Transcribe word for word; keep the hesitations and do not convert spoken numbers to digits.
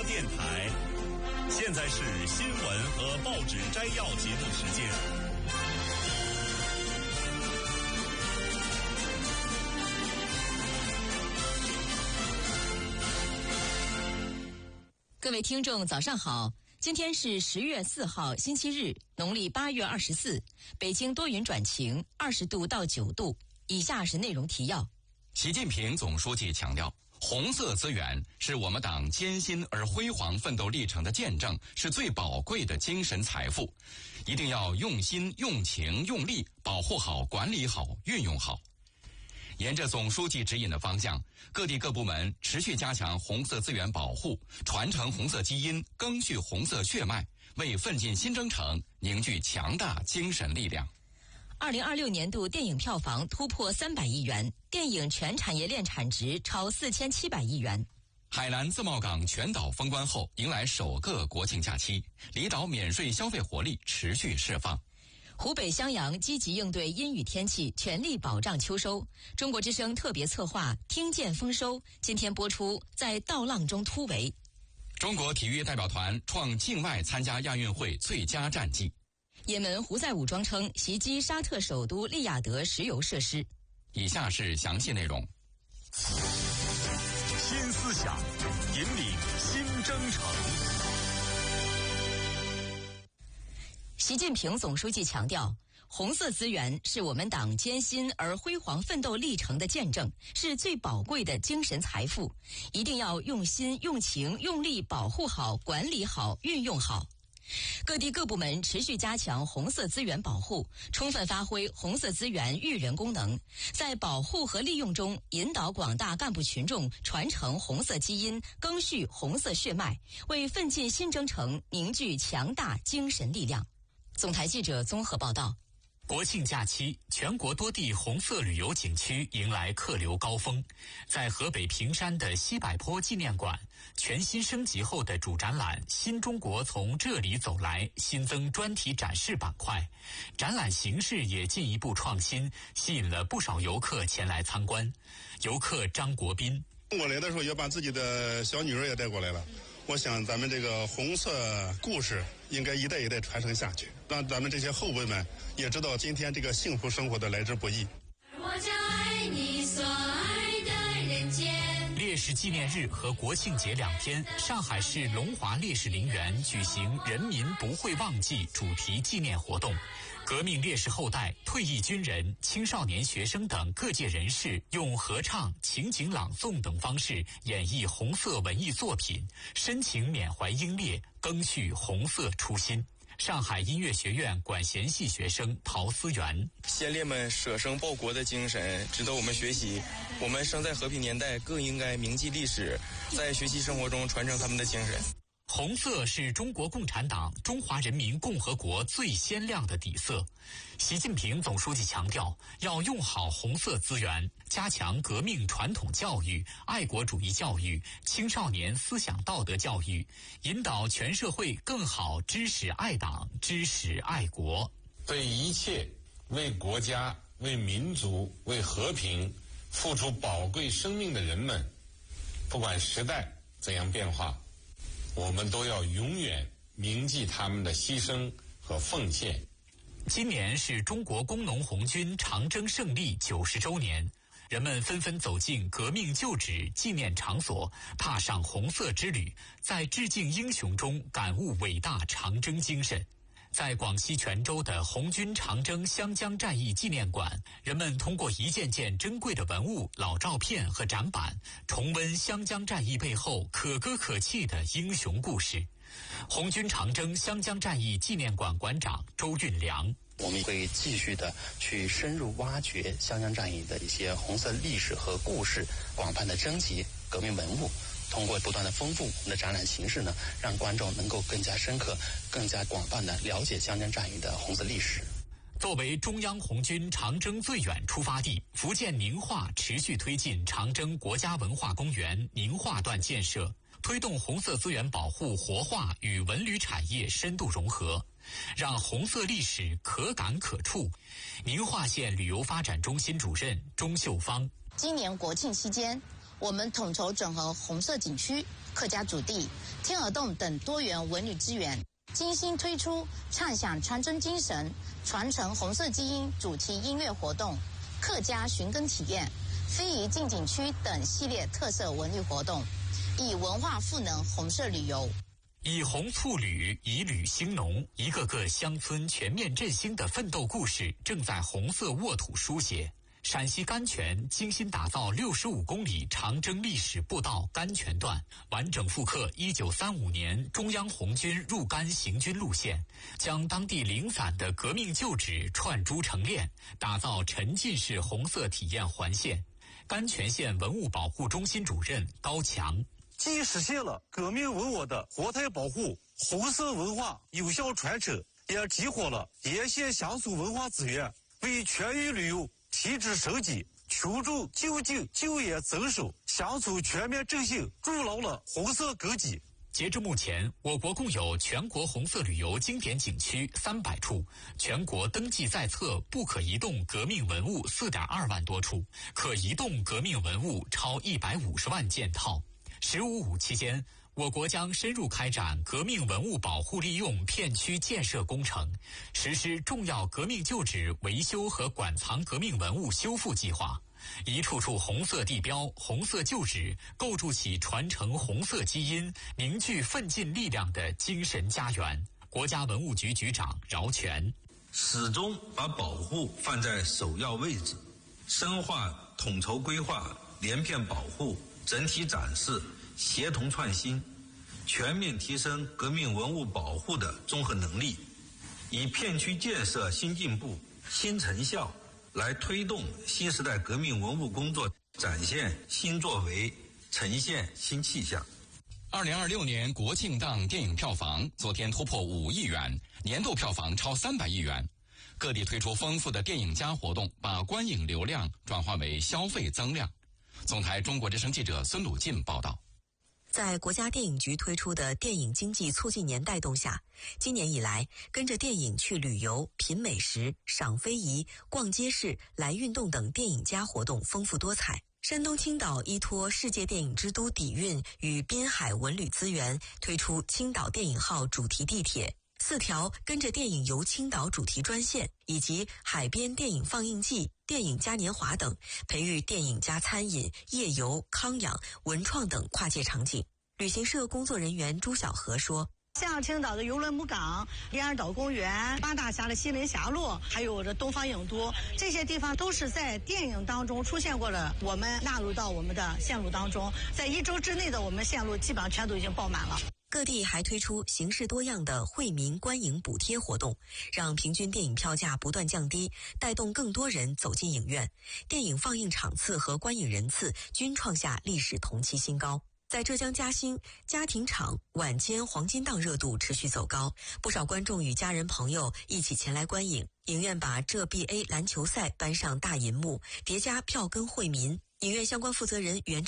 电台。现在是新闻和报纸摘要节目时间。 各位听众早上好，今天是十月四号星期日，农历八月二十四，北京多云转晴，二十度到九度。以下是内容提要。 习近平总书记强调，红色资源是我们党艰辛而辉煌奋斗历程的见证，是最宝贵的精神财富，一定要用心、用情、用力保护好、管理好、运用好。沿着总书记指引的方向，各地各部门持续加强红色资源保护，传承红色基因，赓续红色血脉，为奋进新征程凝聚强大精神力量。 二零二六年度电影票房突破三百亿元，电影全产业链产值超四千七百亿元。 海南自贸港全岛封关后，迎来首个国庆假期，离岛免税消费活力持续释放。 湖北襄阳积极应对阴雨天气，全力保障秋收。中国之声特别策划《听见丰收》，今天播出在稻浪中突围。 中国体育代表团创境外参加亚运会最佳战绩。 也门胡塞武装称袭击沙特首都利雅得石油设施。 以下是详细内容。 新思想，引领新征程。 习近平总书记强调，红色资源是我们党艰辛而辉煌奋斗历程的见证，是最宝贵的精神财富，一定要用心、用情、用力保护好、管理好、运用好。各地各部门持续加强红色资源保护，充分发挥红色资源育人功能，在保护和利用中引导广大干部群众传承红色基因，赓续红色血脉，为奋进新征程凝聚强大精神力量。总台记者综合报道。 国庆假期，全国多地红色旅游景区迎来客流高峰。在河北平山的西柏坡纪念馆，全新升级后的主展览《新中国从这里走来》新增专题展示板块，展览形式也进一步创新，吸引了不少游客前来参观。游客张国斌： 我来的时候也把自己的小女儿也带过来了。我想咱们这个红色故事应该一代一代传承下去，让咱们这些后辈们也知道今天这个幸福生活的来之不易。 我将爱你所爱的人间。 烈士纪念日和国庆节两天，上海市龙华烈士陵园举行人民不会忘记主题纪念活动。革命烈士后代、退役军人、青少年学生等各界人士用合唱、情景朗诵等方式演绎红色文艺作品，深情缅怀英烈，赓续红色初心。上海音乐学院管弦系学生陶思源： 先烈们舍生报国的精神值得我们学习，我们生在和平年代更应该铭记历史，在学习生活中传承他们的精神。 红色是中国共产党中华人民共和国最鲜亮的底色。习近平总书记强调，要用好红色资源，加强革命传统教育、爱国主义教育、青少年思想道德教育，引导全社会更好知识爱党、知识爱国。 对一切为国家、为民族、为和平付出宝贵生命的人们，不管时代怎样变化，我们都要永远铭记他们的牺牲和奉献。 今年是中国工农红军长征胜利九十周年，人们纷纷走进革命旧址纪念场所，踏上红色之旅，在致敬英雄中感悟伟大长征精神。在广西全州的红军长征湘江战役纪念馆，人们通过一件件珍贵的文物、老照片和展板，重温湘江战役背后可歌可泣的英雄故事。红军长征湘江战役纪念馆馆长周运良： 我们会继续的去深入挖掘湘江战役的一些红色历史和故事，广泛的征集革命文物，通过不断的丰富我们的展览形式呢，让观众能够更加深刻、更加广泛的了解湘江战役的红色历史。 作为中央红军长征最远出发地，福建宁化持续推进长征国家文化公园宁化段建设，推动红色资源保护活化与文旅产业深度融合，让红色历史可感可触。宁化县旅游发展中心主任钟秀芳： 今年国庆期间，我们统筹整合红色景区， 客家主地、天鹅洞等多元文旅资源，精心推出畅享传承精神、传承红色基因主题音乐活动、客家寻根体验、非遗进景区等系列特色文旅活动，以文化赋能红色旅游。 以红促旅，以旅兴农，一个个乡村全面振兴的奋斗故事正在红色沃土书写。陕西甘泉精心打造六十五公里长征历史步道甘泉段，完整复刻一九三五年中央红军入甘行军路线，将当地零散的革命旧址串珠成链，打造沉浸式红色体验环线。甘泉县文物保护中心主任高强， 既实现了革命文物的活态保护、红色文化有效传承，也激活了沿线乡村文化资源，为全域旅游提质升级、群众就近就业增收、乡村全面振兴筑牢了红色根基。 截至目前，我国共有全国红色旅游经典景区三百处，全国登记在册不可移动革命文物四点二万多处，可移动革命文物超一百五十万件套。十五五期间，我国将深入开展革命文物保护利用片区建设工程，实施重要革命旧址维修和馆藏革命文物修复计划，一处处红色地标、红色旧址，构筑起传承红色基因、凝聚奋进力量的精神家园。国家文物局局长饶全， 始终把保护放在首要位置，深化统筹规划、连片保护、整体展示、协同创新，全面提升革命文物保护的综合能力，以片区建设新进步、新成效来推动新时代革命文物工作展现新作为，呈现新气象。 二零二六年国庆档电影票房昨天突破五亿元，年度票房超三百亿元。各地推出丰富的电影加活动，把观影流量转化为消费增量。总台中国之声记者孙鲁进报道。 在国家电影局推出的电影经济促进年带动下，今年以来，跟着电影去旅游、品美食、赏非遗、逛街市、来运动等电影加活动丰富多彩。山东青岛依托世界电影之都底蕴与滨海文旅资源，推出青岛电影号主题地铁、四条跟着电影游青岛主题专线，以及海边电影放映季、电影嘉年华等，培育电影加餐饮、夜游、康养、文创等跨界场景。旅行社工作人员朱小河说， 像青岛的游轮母港、连尔岛公园、八大峡的西林峡路，还有这东方影都，这些地方都是在电影当中出现过的，我们纳入到我们的线路当中，在一周之内的我们线路基本上全都已经爆满了。 各地还推出形式多样的惠民观影补贴活动，让平均电影票价不断降低，带动更多人走进影院，电影放映场次和观影人次均创下历史同期新高。在浙江嘉兴，家庭场晚间黄金档热度持续走高，不少观众与家人朋友一起前来观影。影院把浙 B A 篮球赛搬上大银幕，叠加票根惠民。影院相关负责人袁